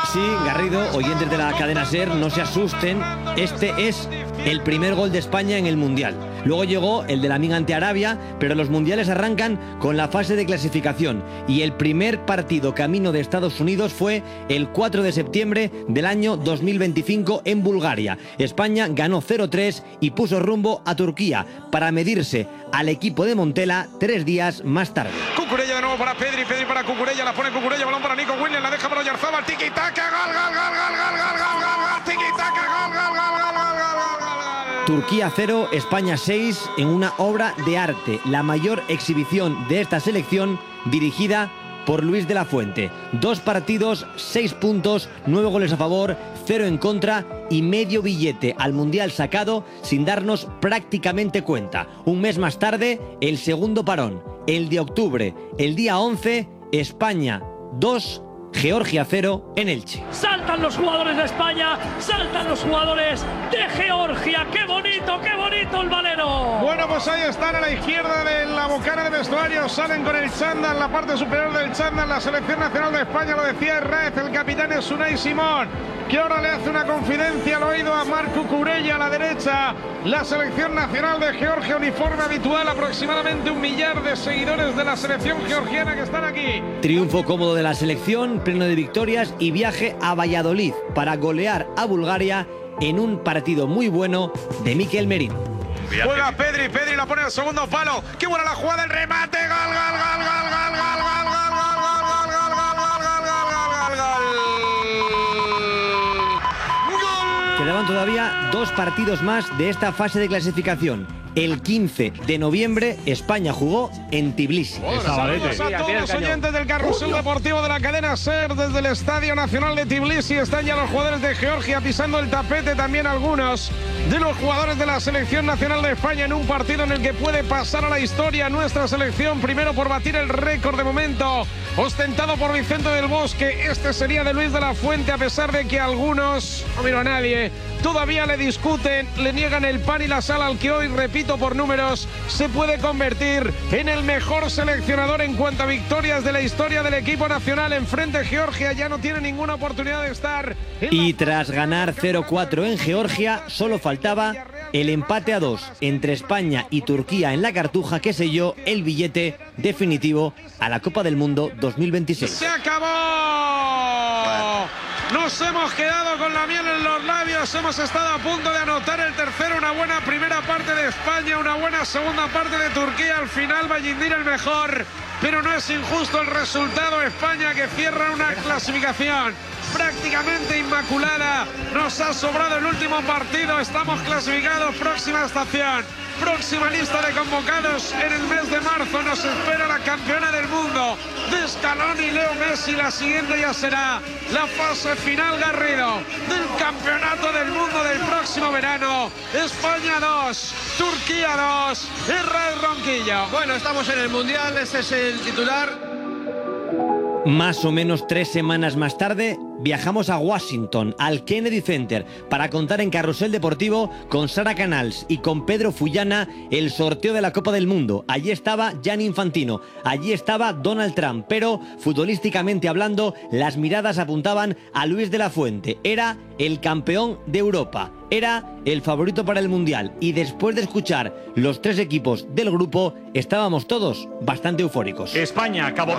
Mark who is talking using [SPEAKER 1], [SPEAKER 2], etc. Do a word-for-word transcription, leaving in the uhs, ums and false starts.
[SPEAKER 1] Sí, Garrido, oyentes de la cadena SER, no se asusten. Este es el primer gol de España en el Mundial. Luego llegó el de la Miga ante Arabia, pero los mundiales arrancan con la fase de clasificación. Y el primer partido camino de Estados Unidos fue el cuatro de septiembre del año dos mil veinticinco en Bulgaria. España ganó cero tres y puso rumbo a Turquía para medirse al equipo de Montela tres días más tarde.
[SPEAKER 2] Cucurella de nuevo para Pedri, Pedri para Cucurella, la pone Cucurella, balón para Nico Williams, la deja para Oyarzabal, tiki-taka, gol, gol, gol, gol, gol, gol, gol, gol, gol, tiki-taka, gol, gol, gol, gol, gol, gol, gol.
[SPEAKER 1] Turquía cero, España seis en una obra de arte, la mayor exhibición de esta selección dirigida por Luis de la Fuente. Dos partidos, seis puntos, nueve goles a favor, cero en contra y medio billete al Mundial sacado sin darnos prácticamente cuenta. Un mes más tarde, el segundo parón, el de octubre, el día once, España dos, Georgia cero en Elche.
[SPEAKER 3] Saltan los jugadores de España, saltan los jugadores de Georgia. ¡Qué bonito, qué bonito el Valero!
[SPEAKER 2] Bueno, pues ahí están a la izquierda de la bocana de vestuario. Salen con el chándal, la parte superior del chándal. La selección nacional de España, lo decía Herrez, el capitán es Unai Simón, que ahora le hace una confidencia al oído a Marc Cucurella a la derecha. La selección nacional de Georgia, uniforme habitual, aproximadamente un millar de seguidores de la selección georgiana que están aquí.
[SPEAKER 1] Triunfo cómodo de la selección, pleno de victorias y viaje a Valladolid para golear a Bulgaria en un partido muy bueno de Mikel Merino.
[SPEAKER 2] Juega Pedri, Pedri la pone al segundo palo. ¡Qué buena la jugada, el remate! ¡Gol, gol, gol, gol, gol, gol, gol, gol, gol, gol, gol, gol, gol, gol, gol, gol!
[SPEAKER 1] Quedaban todavía dos partidos más de esta fase de clasificación. El quince de noviembre España jugó en Tbilisi.
[SPEAKER 2] Saludos a todos los oyentes del carrusel deportivo de la cadena SER desde el Estadio Nacional de Tbilisi. Están ya los jugadores de Georgia pisando el tapete, también algunos de los jugadores de la selección nacional de España en un partido en el que puede pasar a la historia nuestra selección, primero por batir el récord de momento ostentado por Vicente del Bosque. Este sería de Luis de la Fuente, a pesar de que algunos, no miro a nadie, todavía le discuten, le niegan el pan y la sal al que hoy, repito por números, se puede convertir en el mejor seleccionador en cuanto a victorias de la historia del equipo nacional. Enfrente Georgia ya no tiene ninguna oportunidad de estar.
[SPEAKER 1] Y tras ganar cero cuatro en Georgia, solo faltaba el empate a dos entre España y Turquía en la Cartuja, que selló el billete definitivo a la Copa del Mundo dos mil veintiséis.
[SPEAKER 2] ¡Se acabó! Nos hemos quedado con la miel en los labios, hemos estado a punto de anotar el tercero, una buena primera parte de España, una buena segunda parte de Turquía, al final Vallindir el mejor, pero no es injusto el resultado. España que cierra una clasificación prácticamente inmaculada, nos ha sobrado el último partido, estamos clasificados, próxima estación, próxima lista de convocados en el mes de marzo, nos espera la campeona del mundo de Scaloni y Leo Messi. La siguiente ya será la fase final, Garrido, del campeonato del mundo del próximo verano. España dos, Turquía dos, Israel Ronquillo.
[SPEAKER 4] Bueno, estamos en el Mundial, este es el titular.
[SPEAKER 1] Más o menos tres semanas más tarde, viajamos a Washington, al Kennedy Center, para contar en Carrusel Deportivo con Sara Canals y con Pedro Fullana el sorteo de la Copa del Mundo. Allí estaba Gianni Infantino, allí estaba Donald Trump, pero futbolísticamente hablando, las miradas apuntaban a Luis de la Fuente. Era el campeón de Europa, era el favorito para el Mundial, y después de escuchar los tres equipos del grupo, estábamos todos bastante eufóricos.
[SPEAKER 5] España acabó